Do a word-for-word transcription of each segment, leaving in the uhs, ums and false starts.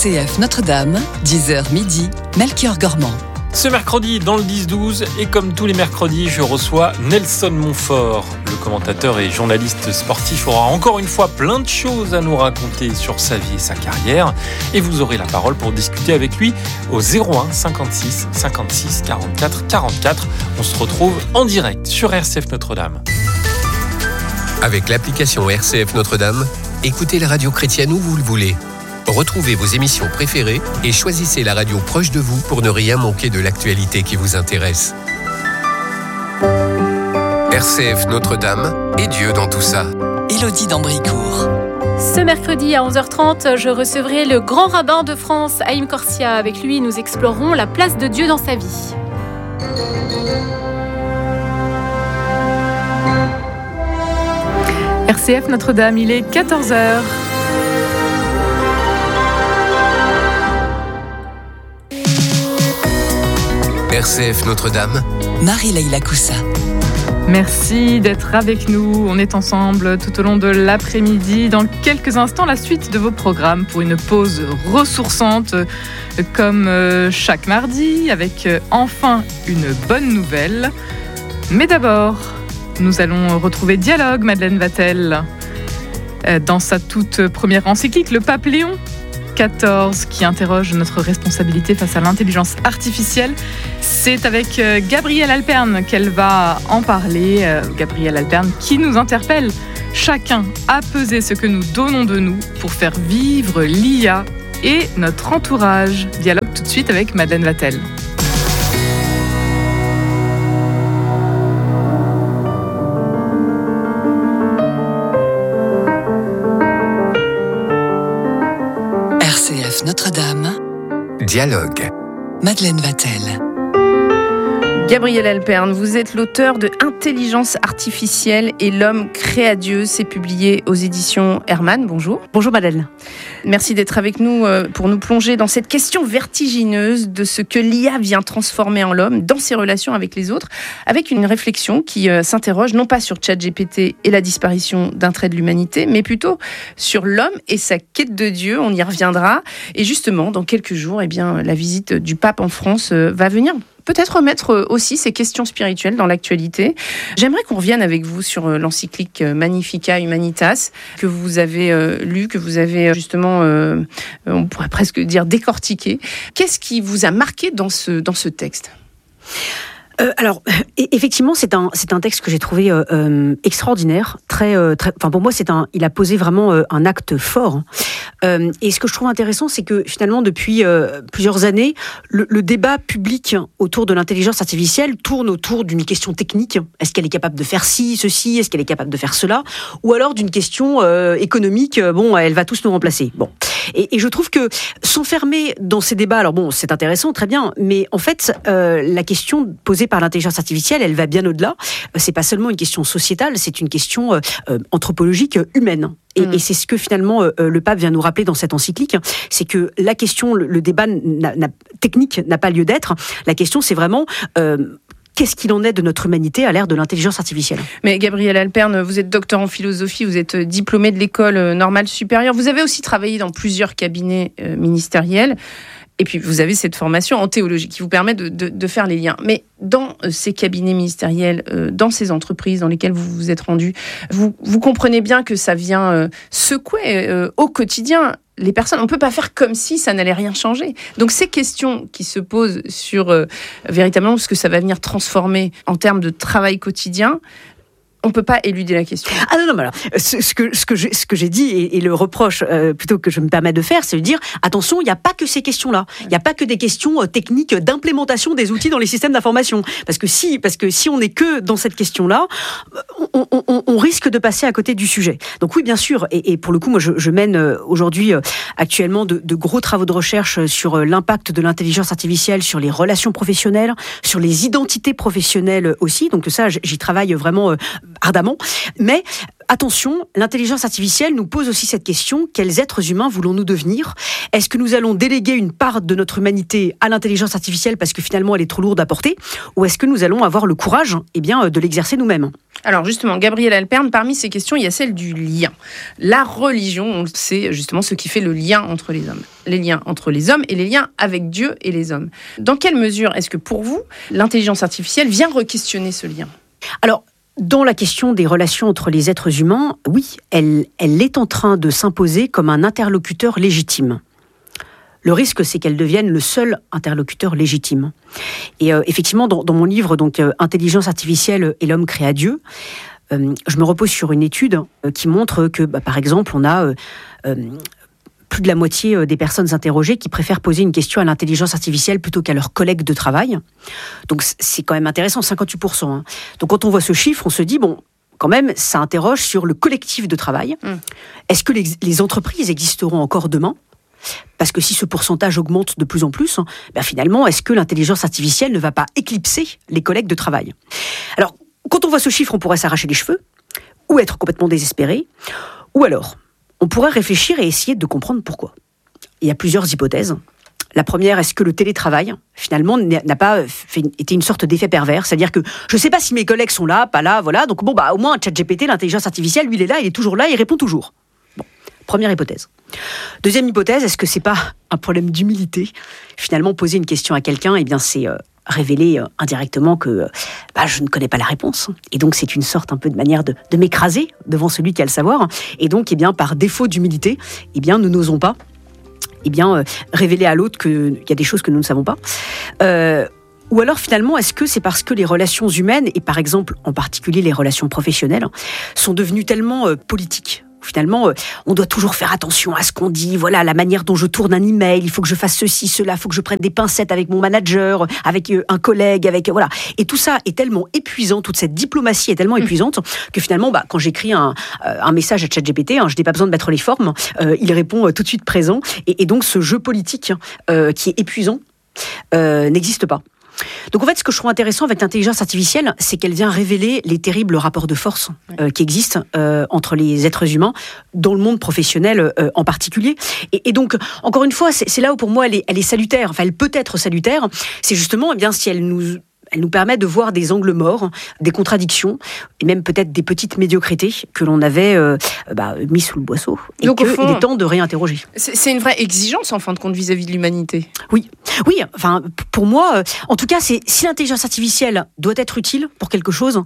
C F Notre-Dame, dix heures midi, Melchior Gormand. Ce mercredi, dans le dix douze, et comme tous les mercredis, je reçois Nelson Montfort. Le commentateur et journaliste sportif aura encore une fois plein de choses à nous raconter sur sa vie et sa carrière. Et vous aurez la parole pour discuter avec lui au zéro un cinquante-six cinquante-six quarante-quatre quarante-quatre. On se retrouve en direct sur R C F Notre-Dame. Avec l'application R C F Notre-Dame, écoutez la radio chrétienne où vous le voulez. Retrouvez vos émissions préférées et choisissez la radio proche de vous pour ne rien manquer de l'actualité qui vous intéresse. R C F Notre-Dame et Dieu dans tout ça. Élodie d'Ambricourt. Ce mercredi à onze heures trente, je recevrai le grand rabbin de France, Haïm Korsia. Avec lui, nous explorerons la place de Dieu dans sa vie. R C F Notre-Dame, il est quatorze heures. R C F Notre-Dame, Marie-Leila Coussa. Merci d'être avec nous. On est ensemble tout au long de l'après-midi. Dans quelques instants, la suite de vos programmes pour une pause ressourçante, comme chaque mardi, avec enfin une bonne nouvelle. Mais d'abord, nous allons retrouver Dialogue, Madeleine Vatel. Dans sa toute première encyclique, le pape Léon quatorze, qui interroge notre responsabilité face à l'intelligence artificielle. C'est avec Gabrielle Alperne qu'elle va en parler. Gabrielle Alperne qui nous interpelle chacun à peser ce que nous donnons de nous pour faire vivre l'I A et notre entourage. Dialogue tout de suite avec Madeleine Vatel. Notre-Dame. Dialogue. Madeleine Vatel. Gabrielle Alperne, vous êtes l'auteur de Intelligence artificielle et l'homme crée à Dieu. C'est publié aux éditions Hermann. Bonjour. Bonjour Madeleine. Merci d'être avec nous pour nous plonger dans cette question vertigineuse de ce que l'I A vient transformer en l'homme dans ses relations avec les autres, avec une réflexion qui s'interroge non pas sur ChatGPT et la disparition d'un trait de l'humanité, mais plutôt sur l'homme et sa quête de Dieu. On y reviendra. Et justement, dans quelques jours, eh bien, la visite du pape en France va venir peut-être remettre aussi ces questions spirituelles dans l'actualité. J'aimerais qu'on revienne avec vous sur l'encyclique Magnificat Humanitas, que vous avez euh, lu, que vous avez justement, euh, on pourrait presque dire, décortiqué. Qu'est-ce qui vous a marqué dans ce, dans ce texte ? Euh, alors, effectivement, c'est un c'est un texte que j'ai trouvé euh, euh, extraordinaire, très euh, très. Enfin, pour moi, c'est un. Il a posé vraiment euh, un acte fort. Euh, et ce que je trouve intéressant, c'est que finalement, depuis euh, plusieurs années, le, le débat public autour de l'intelligence artificielle tourne autour d'une question technique. Est-ce qu'elle est capable de faire ci, ceci ? Est-ce qu'elle est capable de faire cela ? Ou alors d'une question euh, économique. Bon, elle va tous nous remplacer. Bon. Et, et je trouve que s'enfermer dans ces débats, alors bon, c'est intéressant, très bien, mais en fait, euh, la question posée par l'intelligence artificielle, elle va bien au-delà. C'est pas seulement une question sociétale, c'est une question euh, anthropologique humaine. Et, mmh. et c'est ce que finalement euh, le pape vient nous rappeler dans cette encyclique, c'est que la question, le, le débat n'a, n'a, technique n'a pas lieu d'être. La question, c'est vraiment euh, qu'est-ce qu'il en est de notre humanité à l'ère de l'intelligence artificielle ? Mais Gabrielle Alperne, vous êtes docteur en philosophie, vous êtes diplômée de l'école normale supérieure. Vous avez aussi travaillé dans plusieurs cabinets euh, ministériels. Et puis, vous avez cette formation en théologie qui vous permet de, de, de faire les liens. Mais dans ces cabinets ministériels, euh, dans ces entreprises dans lesquelles vous vous êtes rendu, vous, vous comprenez bien que ça vient euh, secouer euh, au quotidien les personnes. On ne peut pas faire comme si ça n'allait rien changer. Donc, ces questions qui se posent sur euh, véritablement ce que ça va venir transformer en termes de travail quotidien, on ne peut pas éluder la question. Ah non, non, mais alors, ce, ce, que, ce, que, j'ai, ce que j'ai dit et, et le reproche euh, plutôt que je me permets de faire, c'est de dire, attention, il n'y a pas que ces questions-là. Il n'y a pas que des questions euh, techniques d'implémentation des outils dans les systèmes d'information. Parce que si, parce que si on n'est que dans cette question-là, on, on, on risque de passer à côté du sujet. Donc oui, bien sûr, et, et pour le coup, moi, je, je mène euh, aujourd'hui, euh, actuellement, de, de gros travaux de recherche sur euh, l'impact de l'intelligence artificielle sur les relations professionnelles, sur les identités professionnelles aussi. Donc ça, j'y travaille vraiment... Euh, ardemment. Mais attention, l'intelligence artificielle nous pose aussi cette question, quels êtres humains voulons-nous devenir ? Est-ce que nous allons déléguer une part de notre humanité à l'intelligence artificielle parce que finalement elle est trop lourde à porter ? Ou est-ce que nous allons avoir le courage eh bien, de l'exercer nous-mêmes ? Alors justement, Gabrielle Alperne, parmi ces questions, il y a celle du lien. La religion, c'est justement ce qui fait le lien entre les hommes. Les liens entre les hommes et les liens avec Dieu et les hommes. Dans quelle mesure est-ce que pour vous, l'intelligence artificielle vient re-questionner ce lien ? Alors, dans la question des relations entre les êtres humains, oui, elle, elle est en train de s'imposer comme un interlocuteur légitime. Le risque, c'est qu'elle devienne le seul interlocuteur légitime. Et euh, effectivement, dans, dans mon livre, donc euh, Intelligence artificielle et l'homme créa Dieu, euh, je me repose sur une étude euh, qui montre que, bah, par exemple, on a euh, euh, plus de la moitié des personnes interrogées qui préfèrent poser une question à l'intelligence artificielle plutôt qu'à leurs collègues de travail. Donc c'est quand même intéressant, cinquante-huit pour cent. Hein. Donc quand on voit ce chiffre, on se dit, bon, quand même, ça interroge sur le collectif de travail. Mmh. Est-ce que les, les entreprises existeront encore demain ? Parce que si ce pourcentage augmente de plus en plus, ben finalement, est-ce que l'intelligence artificielle ne va pas éclipser les collègues de travail ? Alors, quand on voit ce chiffre, on pourrait s'arracher les cheveux, ou être complètement désespéré, ou alors... on pourrait réfléchir et essayer de comprendre pourquoi. Il y a plusieurs hypothèses. La première, est-ce que le télétravail, finalement, n'a pas fait, été une sorte d'effet pervers ? C'est-à-dire que je ne sais pas si mes collègues sont là, pas là, voilà. Donc bon, bah, au moins, un ChatGPT, l'intelligence artificielle, lui, il est là, il est toujours là, il répond toujours. Bon, première hypothèse. Deuxième hypothèse, est-ce que ce n'est pas un problème d'humilité ? Finalement, poser une question à quelqu'un, eh bien, c'est... Euh, révéler euh, indirectement que bah, je ne connais pas la réponse. Et donc, c'est une sorte un peu de manière de, de m'écraser devant celui qui a le savoir. Et donc, eh bien, par défaut d'humilité, eh bien, nous n'osons pas eh bien, euh, révéler à l'autre qu'il y a des choses que nous ne savons pas. Euh, ou alors, finalement, est-ce que c'est parce que les relations humaines, et par exemple, en particulier les relations professionnelles, sont devenues tellement euh, politiques ? Finalement, on doit toujours faire attention à ce qu'on dit. Voilà, la manière dont je tourne un email, il faut que je fasse ceci, cela, il faut que je prenne des pincettes avec mon manager, avec un collègue, avec voilà. Et tout ça est tellement épuisant, toute cette diplomatie est tellement épuisante que finalement, bah, quand j'écris un, un message à ChatGPT, hein, je n'ai pas besoin de mettre les formes, euh, il répond tout de suite présent. Et, et donc, ce jeu politique euh, qui est épuisant euh, n'existe pas. Donc en fait, ce que je trouve intéressant avec l'intelligence artificielle, c'est qu'elle vient révéler les terribles rapports de force euh, qui existent euh, entre les êtres humains, dans le monde professionnel euh, en particulier. Et, et donc, encore une fois, c'est, c'est là où pour moi elle est, elle est salutaire, enfin elle peut être salutaire, c'est justement eh bien, si elle nous... Elle nous permet de voir des angles morts, des contradictions, et même peut-être des petites médiocrités que l'on avait euh, bah, mis sous le boisseau. Et qu'il est temps de réinterroger. C'est, c'est une vraie exigence, en fin de compte, vis-à-vis de l'humanité. Oui, oui. Enfin, pour moi, euh, en tout cas, c'est, si l'intelligence artificielle doit être utile pour quelque chose,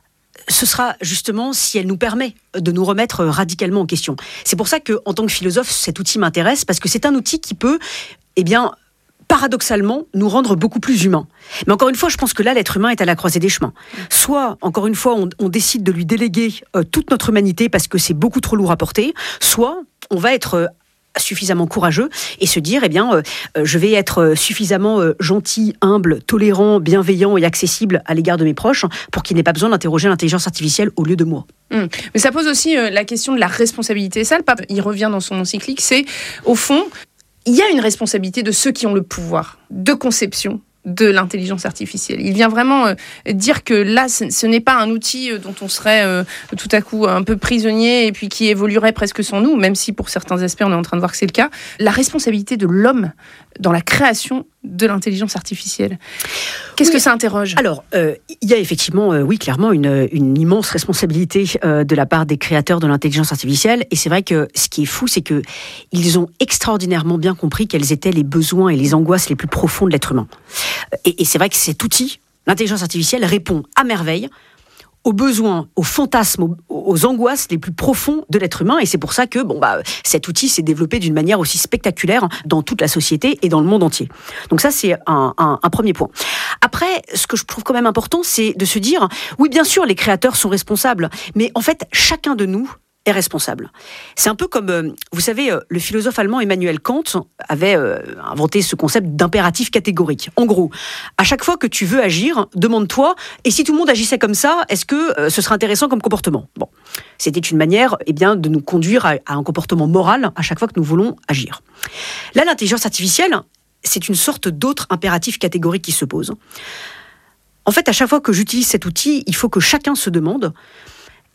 ce sera justement si elle nous permet de nous remettre radicalement en question. C'est pour ça qu'en tant que philosophe, cet outil m'intéresse, parce que c'est un outil qui peut, eh bien, paradoxalement, nous rendre beaucoup plus humains. Mais encore une fois, je pense que là, l'être humain est à la croisée des chemins. Soit, encore une fois, on, on décide de lui déléguer euh, toute notre humanité parce que c'est beaucoup trop lourd à porter, soit on va être euh, suffisamment courageux et se dire, eh bien, euh, je vais être suffisamment euh, gentil, humble, tolérant, bienveillant et accessible à l'égard de mes proches pour qu'il n'ait pas besoin d'interroger l'intelligence artificielle au lieu de moi. Mmh. Mais ça pose aussi euh, la question de la responsabilité. Ça, le pape, il revient dans son encyclique, c'est, au fond, il y a une responsabilité de ceux qui ont le pouvoir de conception de l'intelligence artificielle. Il vient vraiment euh, dire que là, ce, ce n'est pas un outil euh, dont on serait euh, tout à coup un peu prisonnier et puis qui évoluerait presque sans nous, même si pour certains aspects, on est en train de voir que c'est le cas. La responsabilité de l'homme dans la création de l'intelligence artificielle. Qu'est-ce oui. que ça interroge ? Alors, il euh, y a effectivement, euh, oui, clairement, une, une immense responsabilité euh, de la part des créateurs de l'intelligence artificielle. Et c'est vrai que ce qui est fou, c'est qu'ils ont extraordinairement bien compris quels étaient les besoins et les angoisses les plus profonds de l'être humain. Et, et c'est vrai que cet outil, l'intelligence artificielle, répond à merveille aux besoins, aux fantasmes, aux, aux angoisses les plus profonds de l'être humain. Et c'est pour ça que bon, bah, cet outil s'est développé d'une manière aussi spectaculaire dans toute la société et dans le monde entier. Donc ça, c'est un, un, un premier point. Après, ce que je trouve quand même important, c'est de se dire, oui, bien sûr, les créateurs sont responsables, mais en fait, chacun de nous est responsable. C'est un peu comme, euh, vous savez, euh, le philosophe allemand Emmanuel Kant avait euh, inventé ce concept d'impératif catégorique. En gros, à chaque fois que tu veux agir, demande-toi, et si tout le monde agissait comme ça, est-ce que euh, ce serait intéressant comme comportement ? Bon, c'était une manière eh bien, de nous conduire à, à un comportement moral à chaque fois que nous voulons agir. Là, l'intelligence artificielle, c'est une sorte d'autre impératif catégorique qui se pose. En fait, à chaque fois que j'utilise cet outil, il faut que chacun se demande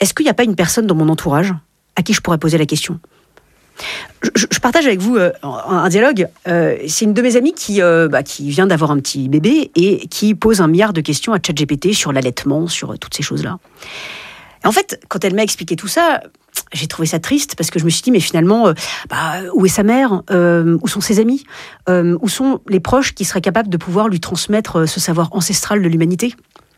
est-ce qu'il n'y a pas une personne dans mon entourage à qui je pourrais poser la question ? Je, je partage avec vous euh, un dialogue. Euh, c'est une de mes amies qui, euh, bah, qui vient d'avoir un petit bébé et qui pose un milliard de questions à ChatGPT sur l'allaitement, sur euh, toutes ces choses-là. Et en fait, quand elle m'a expliqué tout ça, j'ai trouvé ça triste parce que je me suis dit, mais finalement, euh, bah, où est sa mère ? euh, Où sont ses amis ? euh, Où sont les proches qui seraient capables de pouvoir lui transmettre euh, ce savoir ancestral de l'humanité ?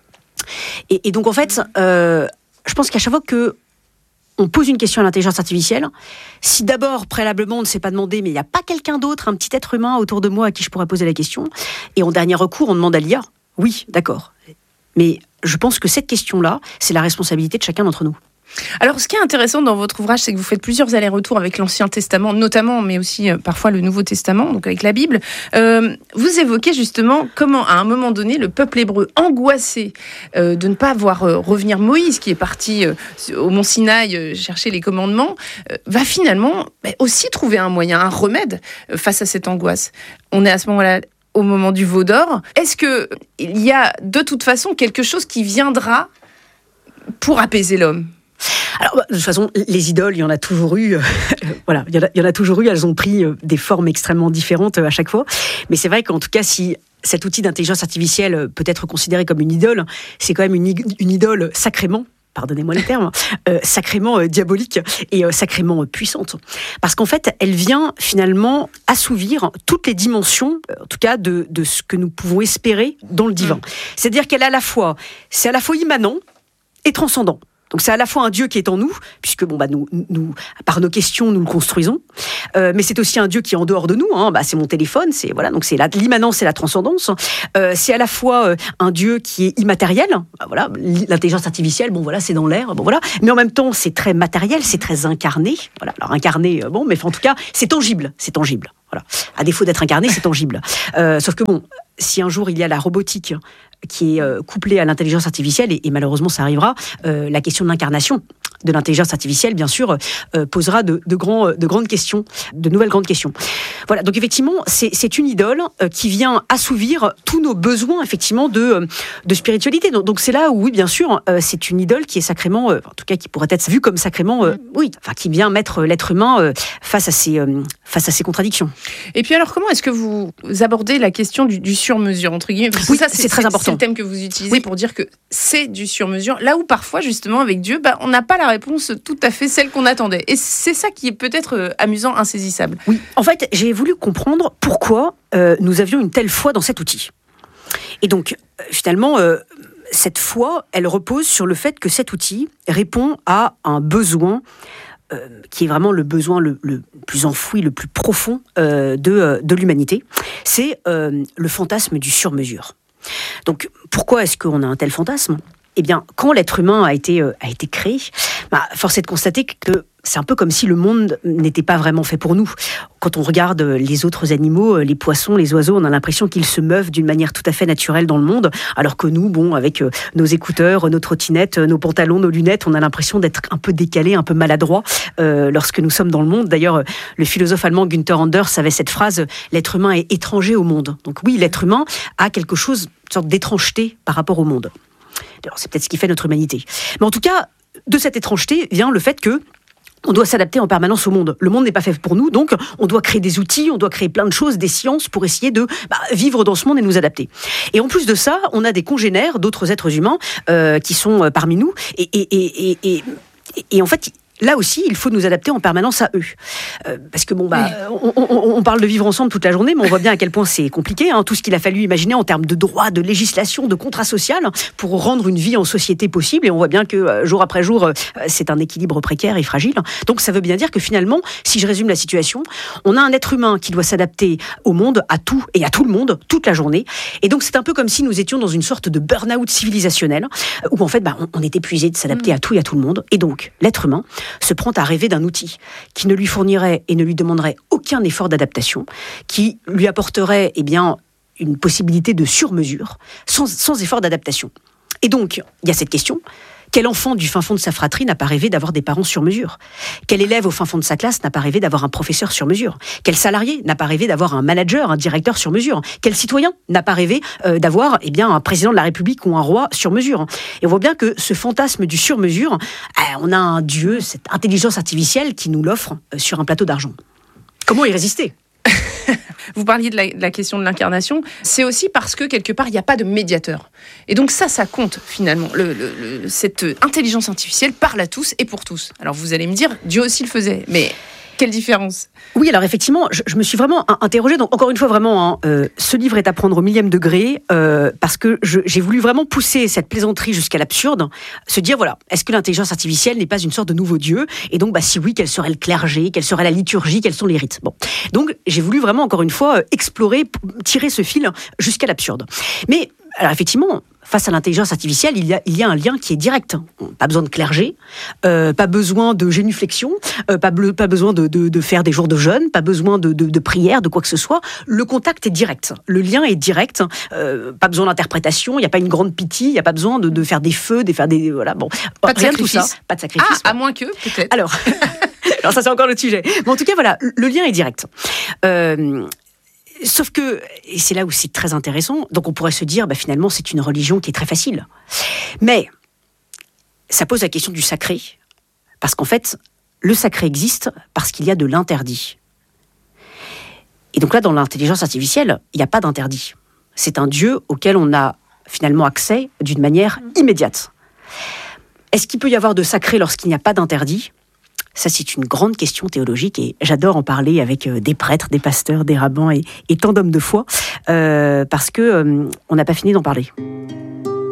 et, et donc, en fait, euh, je pense qu'à chaque fois que on pose une question à l'intelligence artificielle, si d'abord, préalablement, on ne s'est pas demandé, mais il n'y a pas quelqu'un d'autre, un petit être humain autour de moi à qui je pourrais poser la question, et en dernier recours, on demande à l'I A, oui, d'accord. Mais je pense que cette question-là, c'est la responsabilité de chacun d'entre nous. Alors, ce qui est intéressant dans votre ouvrage, c'est que vous faites plusieurs allers-retours avec l'Ancien Testament, notamment, mais aussi euh, parfois le Nouveau Testament, donc avec la Bible. Euh, vous évoquez justement comment, à un moment donné, le peuple hébreu, angoissé euh, de ne pas voir euh, revenir Moïse, qui est parti euh, au Mont Sinaï euh, chercher les commandements, euh, va finalement bah, aussi trouver un moyen, un remède euh, face à cette angoisse. On est à ce moment-là au moment du veau d'or. Est-ce qu'il y a de toute façon quelque chose qui viendra pour apaiser l'homme ? Alors, de toute façon, les idoles, il y en a toujours eu. Euh, voilà, il y en a, il y en a toujours eu. Elles ont pris euh, des formes extrêmement différentes euh, à chaque fois. Mais c'est vrai qu'en tout cas, si cet outil d'intelligence artificielle peut être considéré comme une idole, c'est quand même une, une idole sacrément, pardonnez-moi les termes, euh, sacrément euh, diabolique et euh, sacrément euh, puissante. Parce qu'en fait, elle vient finalement assouvir toutes les dimensions, euh, en tout cas, de, de ce que nous pouvons espérer dans le divin. Mmh. C'est-à-dire qu'elle est à la fois, c'est à la fois immanent et transcendant. Donc c'est à la fois un Dieu qui est en nous, puisque bon bah nous, nous par nos questions nous le construisons, euh, mais c'est aussi un Dieu qui est en dehors de nous. Hein, bah c'est mon téléphone, c'est voilà donc c'est la, l'immanence et la transcendance. Euh, c'est à la fois euh, un Dieu qui est immatériel. Bah, voilà l'intelligence artificielle, bon voilà c'est dans l'air, bon voilà, mais en même temps c'est très matériel, c'est très incarné. Voilà alors incarné, euh, bon mais en tout cas c'est tangible, c'est tangible. Voilà. À défaut d'être incarné, c'est tangible. Euh, sauf que bon, si un jour il y a la robotique qui est euh, couplée à l'intelligence artificielle, et, et malheureusement ça arrivera, euh, la question de l'incarnation de l'intelligence artificielle, bien sûr, euh, posera de, de, grands, de grandes questions, de nouvelles grandes questions. Voilà, donc effectivement, c'est, c'est une idole euh, qui vient assouvir tous nos besoins, effectivement, de, de spiritualité. Donc, donc c'est là où, oui, bien sûr, euh, c'est une idole qui est sacrément, euh, en tout cas, qui pourrait être vue comme sacrément, euh, oui, enfin, qui vient mettre l'être humain euh, face à ses, euh, face à ses contradictions. Et puis alors, comment est-ce que vous abordez la question du, du sur-mesure, entre guillemets ? Parce que oui, ça, c'est, c'est très c'est, important. C'est le thème que vous utilisez oui. pour dire que c'est du sur-mesure, là où parfois, justement, avec Dieu, bah, on n'a pas la réponse tout à fait celle qu'on attendait. Et c'est ça qui est peut-être euh, amusant, insaisissable. Oui, en fait, j'ai voulu comprendre pourquoi euh, nous avions une telle foi dans cet outil. Et donc, euh, finalement, euh, cette foi, elle repose sur le fait que cet outil répond à un besoin euh, qui est vraiment le besoin le, le plus enfoui, le plus profond euh, de, euh, de l'humanité. C'est euh, le fantasme du sur-mesure. Donc, pourquoi est-ce qu'on a un tel fantasme ? Eh bien, quand l'être humain a été, euh, a été créé, bah, force est de constater que c'est un peu comme si le monde n'était pas vraiment fait pour nous. Quand on regarde les autres animaux, les poissons, les oiseaux, on a l'impression qu'ils se meuvent d'une manière tout à fait naturelle dans le monde, alors que nous, bon, avec euh, nos écouteurs, nos trottinettes, nos pantalons, nos lunettes, on a l'impression d'être un peu décalé, un peu maladroit euh, lorsque nous sommes dans le monde. D'ailleurs, le philosophe allemand Günther Anders avait cette phrase « l'être humain est étranger au monde ». Donc oui, l'être humain a quelque chose, une sorte d'étrangeté par rapport au monde. Alors, c'est peut-être ce qui fait notre humanité. Mais en tout cas, de cette étrangeté vient le fait que on doit s'adapter en permanence au monde. Le monde n'est pas fait pour nous, donc on doit créer des outils, on doit créer plein de choses, des sciences pour essayer de bah, vivre dans ce monde et nous adapter. Et en plus de ça, on a des congénères, d'autres êtres humains euh, qui sont euh, parmi nous. Et, et, et, et, et, et en fait, là aussi, il faut nous adapter en permanence à eux. Euh, parce que bon, bah, oui. on, on, on parle de vivre ensemble toute la journée, mais on voit bien à quel point c'est compliqué. Hein, tout ce qu'il a fallu imaginer en termes de droit, de législation, de contrat social, pour rendre une vie en société possible. Et on voit bien que euh, jour après jour, euh, c'est un équilibre précaire et fragile. Donc ça veut bien dire que finalement, si je résume la situation, on a un être humain qui doit s'adapter au monde, à tout et à tout le monde, toute la journée. Et donc c'est un peu comme si nous étions dans une sorte de burn-out civilisationnel, où en fait, bah, on, on est épuisé de s'adapter mmh. à tout et à tout le monde. Et donc, l'être humain se prend à rêver d'un outil qui ne lui fournirait et ne lui demanderait aucun effort d'adaptation, qui lui apporterait eh bien, une possibilité de sur-mesure, sans, sans effort d'adaptation. Et donc, il y a cette question, Quel enfant du fin fond de sa fratrie n'a pas rêvé d'avoir des parents sur mesure? Quel élève au fin fond de sa classe n'a pas rêvé d'avoir un professeur sur mesure? Quel salarié n'a pas rêvé d'avoir un manager, un directeur sur mesure? Quel citoyen n'a pas rêvé euh, d'avoir eh bien, un président de la République ou un roi sur mesure? Et on voit bien que ce fantasme du sur mesure, euh, on a un dieu, cette intelligence artificielle qui nous l'offre euh, sur un plateau d'argent. Comment y résister? Vous parliez de la, de la question de l'incarnation, c'est aussi parce que quelque part il n'y a pas de médiateur. Et donc ça, ça compte finalement. Le, le, le, cette intelligence artificielle parle à tous et pour tous. Alors vous allez me dire, Dieu aussi le faisait, mais quelle différence? Oui, alors effectivement, je, je me suis vraiment interrogée. Donc encore une fois, vraiment, hein, euh, ce livre est à prendre au millième degré euh, parce que je, j'ai voulu vraiment pousser cette plaisanterie jusqu'à l'absurde, se dire voilà, est-ce que l'intelligence artificielle n'est pas une sorte de nouveau Dieu? Et donc, bah si oui, quel serait le clergé, quelle serait la liturgie, quels sont les rites? Bon, donc j'ai voulu vraiment encore une fois euh, explorer, tirer ce fil jusqu'à l'absurde. Mais alors effectivement, face à l'intelligence artificielle, il y a, il y a un lien qui est direct. Pas besoin de clergé, euh, pas besoin de génuflexion, euh, pas, bleu, pas besoin de, de, de faire des jours de jeûne, pas besoin de, de, de prière, de quoi que ce soit. Le contact est direct, le lien est direct. Euh, pas besoin d'interprétation, il n'y a pas une grande pitié, il n'y a pas besoin de, de faire des feux, de faire des voilà. Bon, pas de rien sacrifice. De tout ça, pas de sacrifice. Ah, à moins que peut-être. Alors, alors ça c'est encore le sujet. Mais en tout cas voilà, le lien est direct. Euh, Sauf que, et c'est là où c'est très intéressant, donc on pourrait se dire, bah finalement, c'est une religion qui est très facile. Mais ça pose la question du sacré, parce qu'en fait, le sacré existe parce qu'il y a de l'interdit. Et donc là, dans l'intelligence artificielle, il n'y a pas d'interdit. C'est un Dieu auquel on a finalement accès d'une manière immédiate. Est-ce qu'il peut y avoir de sacré lorsqu'il n'y a pas d'interdit ? Ça, c'est une grande question théologique et j'adore en parler avec des prêtres, des pasteurs, des rabbins et, et tant d'hommes de foi, euh, parce que euh, on n'a pas fini d'en parler.